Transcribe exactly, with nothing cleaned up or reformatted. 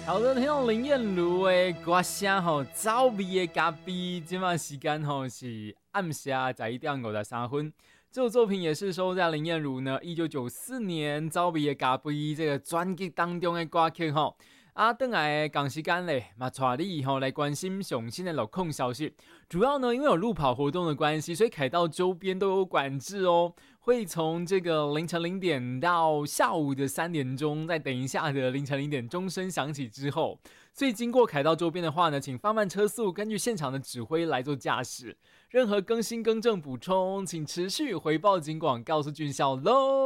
好的，听到林燕如的歌声吼，走味的咖啡，今晚时间吼是暗下十一点五十三分。这首作品也是收在林燕如呢一九九四年《走味的咖啡》这个专辑当中的歌曲吼。啊，等来港时间嘞，嘛带你以后来关心上新的路控消息。主要呢，因为有路跑活动的关系，所以凯道周边都有管制哦。会从这个凌晨零点到下午的三点钟，再等一下的凌晨零点钟声响起之后，所以经过凯道周边的话呢，请放慢车速，根据现场的指挥来做驾驶。任何更新、更正、补充，请持续回报警广，告诉军校喽。